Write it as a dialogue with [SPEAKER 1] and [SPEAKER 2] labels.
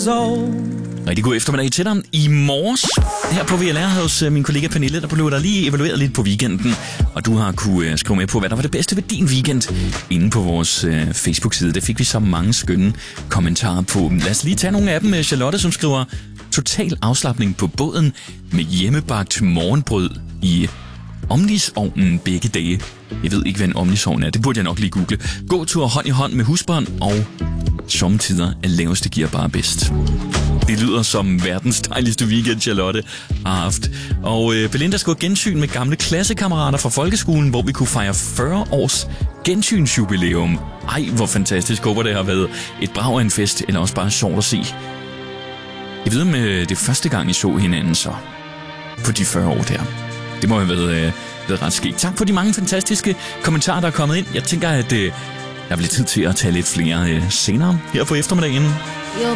[SPEAKER 1] years old.
[SPEAKER 2] Rigtig god eftermiddag til dig. I morges her på VLR hos min kollega Pernille, der blev der lige evalueret lidt på weekenden. Og du har kunne skrive med på, hvad der var det bedste ved din weekend inde på vores Facebook-side. Det fik vi så mange skønne kommentarer på. Lad os lige tage nogle af dem med Charlotte, som skriver: total afslapning på båden med hjemmebagt morgenbrød i omnisovnen begge dage. Jeg ved ikke, hvad en omnisovn er. Det burde jeg nok lige google. Gåtur hånd i hånd med husbånd og sommetider af laveste gear bare bedst. Det lyder som verdens dejligste weekend, Charlotte har haft. Og Belinda skulle gensyn med gamle klassekammerater fra folkeskolen, hvor vi kunne fejre 40 års gensynsjubilæum. Ej, hvor fantastisk. Håber det har været et brag af en fest, eller også bare sjovt at se. Jeg ved, om det første gang, I så hinanden så på de 40 år der. Det må have været ret skægt. Tak for de mange fantastiske kommentarer, der er kommet ind. Jeg tænker, at der bliver tid til at tage lidt flere senere her på eftermiddagen.